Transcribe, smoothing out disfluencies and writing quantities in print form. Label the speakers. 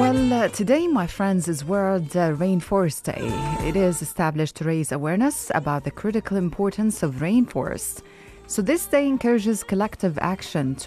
Speaker 1: Today, my friends, is World Rainforest Day. It is established to raise awareness about the critical importance of rainforests. So this day encourages collective action to